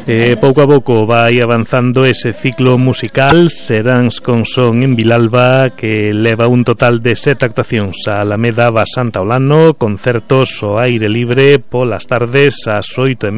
Pouco a pouco vai avanzando ese ciclo musical Seráns con son en Vilalba, que leva un total de 7 actuacións a Alameda Basanta ao ano, concertos ao aire libre polas tardes ás 8:30